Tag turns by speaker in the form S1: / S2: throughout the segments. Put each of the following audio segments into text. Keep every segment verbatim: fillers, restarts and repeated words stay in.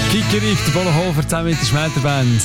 S1: Kikerich, der Bollenhofer, zusammen mit der Schmetterband.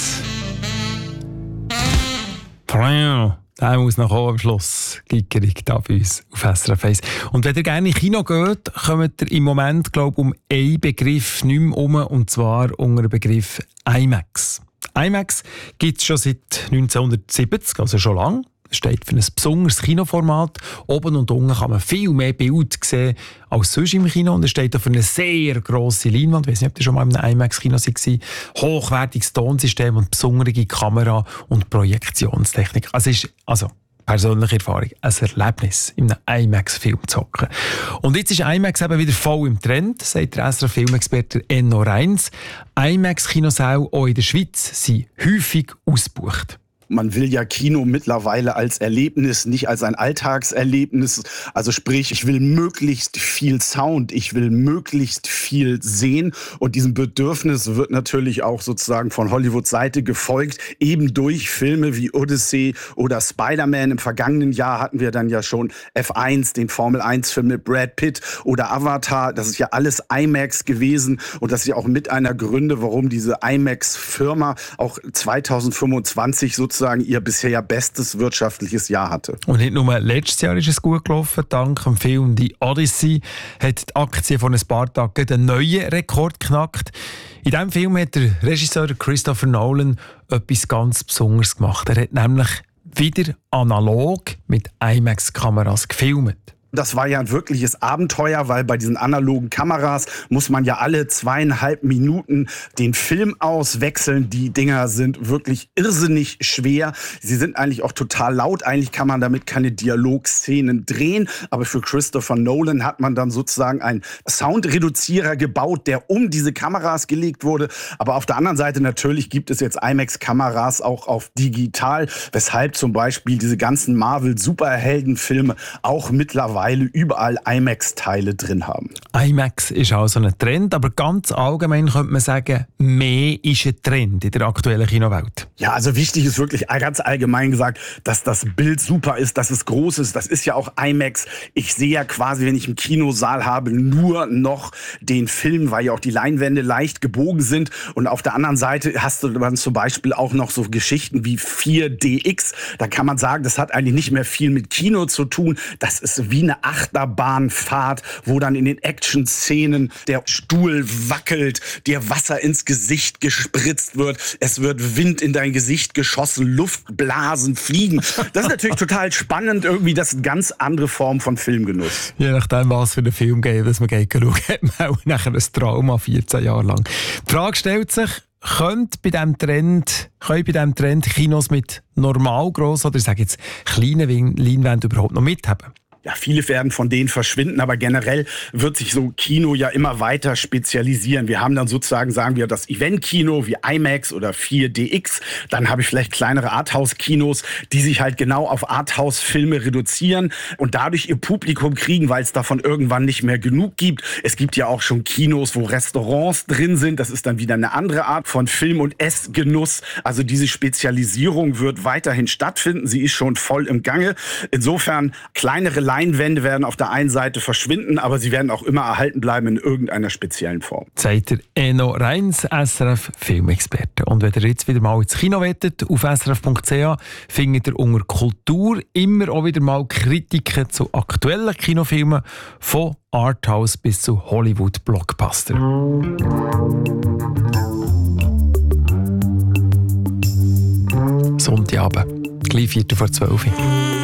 S1: Der muss noch kommen am Schluss. Kikerich da bei uns auf S R F eins. Und wenn ihr gerne ins Kino geht, kommt ihr im Moment, glaube ich, um einen Begriff nicht mehr um, und zwar unter dem Begriff IMAX. IMAX gibt es schon seit neunzehnhundertsiebzig, also schon lange. Es steht für ein besonderes Kinoformat. Oben und unten kann man viel mehr Bild sehen als sonst im Kino. Und es steht auch für eine sehr grosse Leinwand. Ich weiß nicht, ob ihr schon mal in einem IMAX-Kino war. Hochwertiges Tonsystem und besondere Kamera- und Projektionstechnik. Also, es ist, also persönliche Erfahrung, ein Erlebnis, in einem IMAX-Film zu hocken. Und jetzt ist IMAX eben wieder voll im Trend, sagt der S R F-Filmexperte Enno Reins. IMAX-Kinosäle auch in der Schweiz sind häufig ausgebucht.
S2: Man will ja Kino mittlerweile als Erlebnis, nicht als ein Alltagserlebnis. Also sprich, ich will möglichst viel Sound, ich will möglichst viel sehen. Und diesem Bedürfnis wird natürlich auch sozusagen von Hollywoods Seite gefolgt, eben durch Filme wie Odyssey oder Spider-Man. Im vergangenen Jahr hatten wir dann ja schon F eins, den Formel eins Film mit Brad Pitt oder Avatar. Das ist ja alles IMAX gewesen. Und das ist ja auch mit einer Gründe, warum diese IMAX-Firma auch zweitausendfünfundzwanzig sozusagen sozusagen ihr bisher bestes wirtschaftliches Jahr hatte.
S1: Und nicht nur letztes Jahr ist es gut gelaufen. Dank dem Film «Die Odyssey» hat die Aktie von ein paar Tagen einen neuen Rekord geknackt. In diesem Film hat der Regisseur Christopher Nolan etwas ganz Besonderes gemacht. Er hat nämlich wieder analog mit IMAX-Kameras gefilmt.
S2: Das war ja ein wirkliches Abenteuer, weil bei diesen analogen Kameras muss man ja alle zweieinhalb Minuten den Film auswechseln. Die Dinger sind wirklich irrsinnig schwer. Sie sind eigentlich auch total laut. Eigentlich kann man damit keine Dialogszenen drehen. Aber für Christopher Nolan hat man dann sozusagen einen Soundreduzierer gebaut, der um diese Kameras gelegt wurde. Aber auf der anderen Seite natürlich gibt es jetzt IMAX-Kameras auch auf digital, weshalb zum Beispiel diese ganzen Marvel-Superheldenfilme auch mittlerweile überall IMAX-Teile drin haben.
S1: IMAX ist also ein Trend, aber ganz allgemein könnte man sagen, mehr ist ein Trend in der aktuellen Kinowelt.
S2: Ja, also wichtig ist wirklich ganz allgemein gesagt, dass das Bild super ist, dass es groß ist. Das ist ja auch IMAX. Ich sehe ja quasi, wenn ich einen Kinosaal habe, nur noch den Film, weil ja auch die Leinwände leicht gebogen sind. Und auf der anderen Seite hast du dann zum Beispiel auch noch so Geschichten wie vier D X. Da kann man sagen, das hat eigentlich nicht mehr viel mit Kino zu tun. Das ist wie eine Achterbahnfahrt, wo dann in den Action-Szenen der Stuhl wackelt, dir Wasser ins Gesicht gespritzt wird, es wird Wind in dein Gesicht geschossen, Luftblasen fliegen. Das ist natürlich total spannend, irgendwie das ist eine ganz andere Form von Filmgenuss.
S1: Je nachdem, was für einen Film geht, dass man geht schauen, hat man auch nachher ein Trauma vierzehn Jahre lang. Die Frage stellt sich, Könnt bei diesem Trend, können bei diesem Trend Kinos mit normal gross oder ich sage jetzt kleinen Leinwänden überhaupt noch mithaben?
S2: Ja, viele werden von denen verschwinden, aber generell wird sich so Kino ja immer weiter spezialisieren. Wir haben dann sozusagen, sagen wir, das Event-Kino wie IMAX oder vier D X. Dann habe ich vielleicht kleinere Arthouse-Kinos, die sich halt genau auf Arthouse-Filme reduzieren und dadurch ihr Publikum kriegen, weil es davon irgendwann nicht mehr genug gibt. Es gibt ja auch schon Kinos, wo Restaurants drin sind. Das ist dann wieder eine andere Art von Film- und Essgenuss. Also diese Spezialisierung wird weiterhin stattfinden. Sie ist schon voll im Gange. Insofern kleinere Leinwände werden auf der einen Seite verschwinden, aber sie werden auch immer erhalten bleiben in irgendeiner speziellen Form.
S1: Sagt der Enno Reins, S R F-Filmexperte. Und wenn ihr jetzt wieder mal ins Kino wettet, auf s r f punkt c h findet ihr unter Kultur immer auch wieder mal Kritiken zu aktuellen Kinofilmen, von Arthouse bis zu Hollywood-Blockbuster. Sonntagabend, gleich Viertel vor zwölf.